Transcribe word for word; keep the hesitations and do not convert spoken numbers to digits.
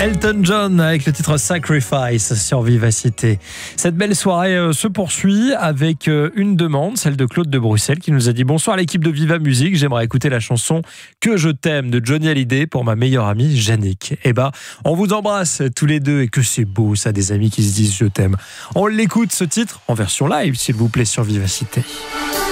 Elton John avec le titre Sacrifice sur Vivacité. Cette belle soirée euh, se poursuit avec euh, une demande, celle de Claude de Bruxelles qui nous a dit: bonsoir l'équipe de Viva Musique, j'aimerais écouter la chanson Que je t'aime de Johnny Hallyday pour ma meilleure amie Yannick. Eh ben, on vous embrasse tous les deux et que c'est beau ça, des amis qui se disent je t'aime. On l'écoute ce titre en version live s'il vous plaît sur Vivacité.